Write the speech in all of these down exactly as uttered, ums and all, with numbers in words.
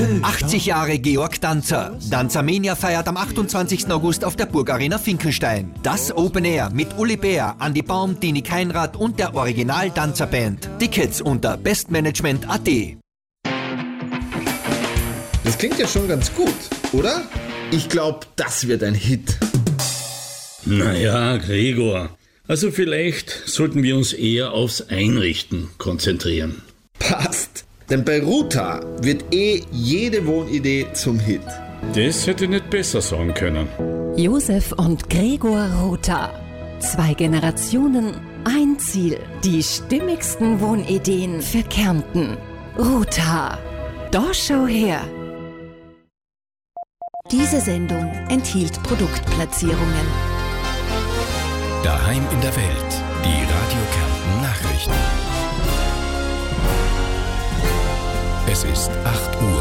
achtzig Jahre Georg Danzer. Danzermania feiert am achtundzwanzigsten August auf der Burgarena Finkenstein. Das Open Air mit Uli Bär, Andi Baum, Dini Keinrad und der Original-Danzer-Band. Tickets unter bestmanagement punkt at. Das klingt ja schon ganz gut, oder? Ich glaube, das wird ein Hit. Naja, Gregor, also vielleicht sollten wir uns eher aufs Einrichten konzentrieren. Passt, denn bei Ruta wird eh jede Wohnidee zum Hit. Das hätte ich nicht besser sagen können. Josef und Gregor Ruta. Zwei Generationen, ein Ziel. Die stimmigsten Wohnideen für Kärnten. Ruta. Da schau her. Diese Sendung enthielt Produktplatzierungen. Daheim in der Welt. Die Radio Kärnten Nachrichten. Es ist acht Uhr.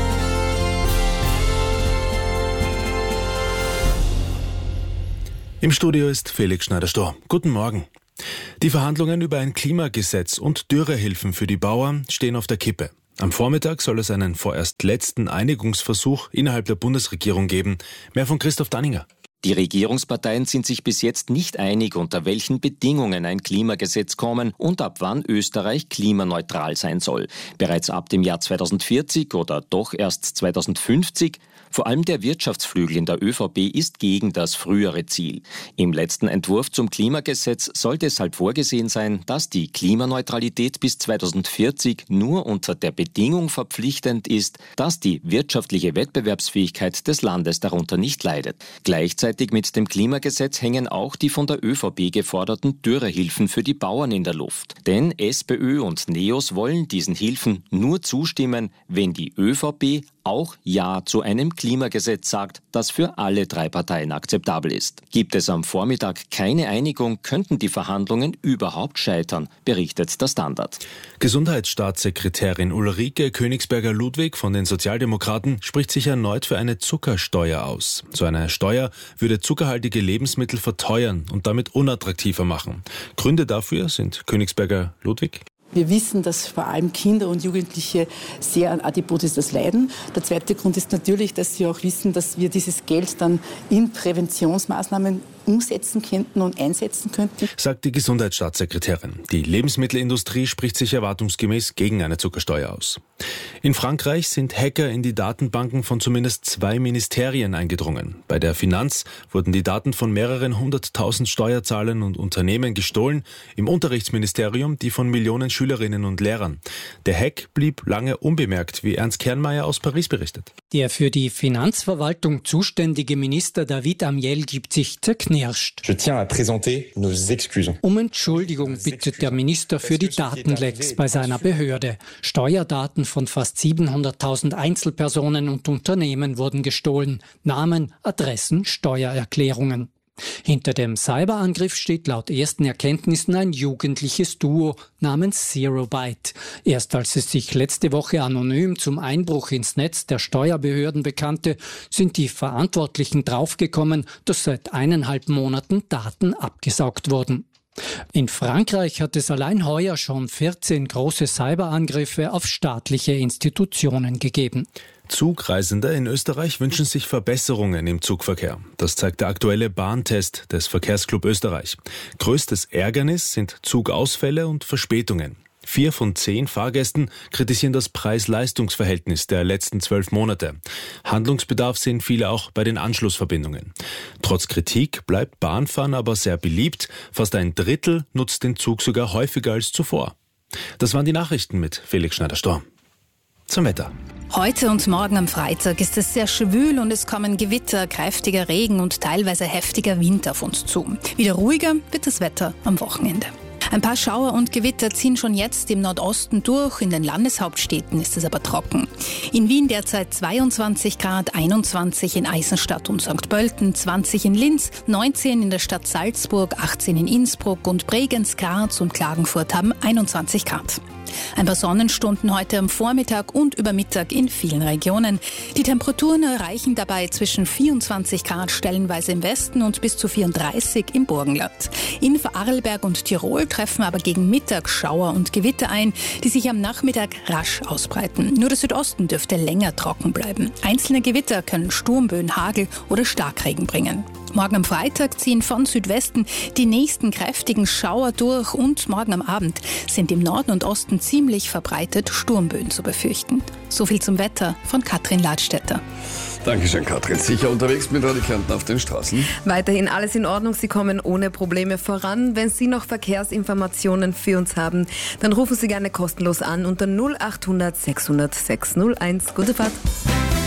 Im Studio ist Felix Schneider-Storr. Guten Morgen. Die Verhandlungen über ein Klimagesetz und Dürrehilfen für die Bauern stehen auf der Kippe. Am Vormittag soll es einen vorerst letzten Einigungsversuch innerhalb der Bundesregierung geben. Mehr von Christoph Danninger. Die Regierungsparteien sind sich bis jetzt nicht einig, unter welchen Bedingungen ein Klimagesetz kommen und ab wann Österreich klimaneutral sein soll. Bereits ab dem Jahr zweitausendvierzig oder doch erst zweitausendfünfzig? Vor allem der Wirtschaftsflügel in der ÖVP ist gegen das frühere Ziel. Im letzten Entwurf zum Klimagesetz soll deshalb vorgesehen sein, dass die Klimaneutralität bis zweitausendvierzig nur unter der Bedingung verpflichtend ist, dass die wirtschaftliche Wettbewerbsfähigkeit des Landes darunter nicht leidet. Gleichzeitig mit dem Klimagesetz hängen auch die von der ÖVP geforderten Dürrehilfen für die Bauern in der Luft. Denn SPÖ und NEOS wollen diesen Hilfen nur zustimmen, wenn die ÖVP auch Ja zu einem Klimagesetz sagt, das für alle drei Parteien akzeptabel ist. Gibt es am Vormittag keine Einigung, könnten die Verhandlungen überhaupt scheitern, berichtet der Standard. Gesundheitsstaatssekretärin Ulrike Königsberger-Ludwig von den Sozialdemokraten spricht sich erneut für eine Zuckersteuer aus. So eine Steuer würde zuckerhaltige Lebensmittel verteuern und damit unattraktiver machen. Gründe dafür sind Königsberger-Ludwig. Wir wissen, dass vor allem Kinder und Jugendliche sehr an Adipositas leiden. Der zweite Grund ist natürlich, dass sie auch wissen, dass wir dieses Geld dann in Präventionsmaßnahmen umsetzen könnten und einsetzen könnten. Sagt die Gesundheitsstaatssekretärin. Die Lebensmittelindustrie spricht sich erwartungsgemäß gegen eine Zuckersteuer aus. In Frankreich sind Hacker in die Datenbanken von zumindest zwei Ministerien eingedrungen. Bei der Finanz wurden die Daten von mehreren hunderttausend Steuerzahlern und Unternehmen gestohlen, im Unterrichtsministerium die von Millionen Schülerinnen und Lehrern. Der Hack blieb lange unbemerkt, wie Ernst Kernmeier aus Paris berichtet. Der für die Finanzverwaltung zuständige Minister David Amiel gibt sich zerknirscht. Je tiens à présenter nos excuses. Um Entschuldigung bittet der Minister für die Datenlecks bei seiner Behörde. Steuerdaten von fast siebenhunderttausend Einzelpersonen und Unternehmen wurden gestohlen. Namen, Adressen, Steuererklärungen. Hinter dem Cyberangriff steht laut ersten Erkenntnissen ein jugendliches Duo namens Zerobyte. Erst als es sich letzte Woche anonym zum Einbruch ins Netz der Steuerbehörden bekannte, sind die Verantwortlichen draufgekommen, dass seit eineinhalb Monaten Daten abgesaugt wurden. In Frankreich hat es allein heuer schon vierzehn große Cyberangriffe auf staatliche Institutionen gegeben. Zugreisende in Österreich wünschen sich Verbesserungen im Zugverkehr. Das zeigt der aktuelle Bahntest des Verkehrsclub Österreich. Größtes Ärgernis sind Zugausfälle und Verspätungen. Vier von zehn Fahrgästen kritisieren das Preis-Leistungs-Verhältnis der letzten zwölf Monate. Handlungsbedarf sehen viele auch bei den Anschlussverbindungen. Trotz Kritik bleibt Bahnfahren aber sehr beliebt. Fast ein Drittel nutzt den Zug sogar häufiger als zuvor. Das waren die Nachrichten mit Felix Schneider-Storr. Zum Wetter. Heute und morgen am Freitag ist es sehr schwül und es kommen Gewitter, kräftiger Regen und teilweise heftiger Wind auf uns zu. Wieder ruhiger wird das Wetter am Wochenende. Ein paar Schauer und Gewitter ziehen schon jetzt im Nordosten durch, in den Landeshauptstädten ist es aber trocken. In Wien derzeit zweiundzwanzig Grad, einundzwanzig in Eisenstadt und Sankt Pölten, zwanzig in Linz, neunzehn in der Stadt Salzburg, achtzehn in Innsbruck und Bregenz, Graz und Klagenfurt haben einundzwanzig Grad. Ein paar Sonnenstunden heute am Vormittag und über Mittag in vielen Regionen. Die Temperaturen erreichen dabei zwischen vierundzwanzig Grad stellenweise im Westen und bis zu vierunddreißig im Burgenland. In Vorarlberg und Tirol treffen treffen aber gegen Mittag Schauer und Gewitter ein, die sich am Nachmittag rasch ausbreiten. Nur der Südosten dürfte länger trocken bleiben. Einzelne Gewitter können Sturmböen, Hagel oder Starkregen bringen. Morgen am Freitag ziehen von Südwesten die nächsten kräftigen Schauer durch und morgen am Abend sind im Norden und Osten ziemlich verbreitet Sturmböen zu befürchten. So viel zum Wetter von Katrin Ladstätter. Dankeschön, Katrin. Sicher unterwegs mit Radio Kärnten auf den Straßen? Weiterhin alles in Ordnung. Sie kommen ohne Probleme voran. Wenn Sie noch Verkehrsinformationen für uns haben, dann rufen Sie gerne kostenlos an unter null acht hundert sechshundert sechshunderteins. Gute Fahrt.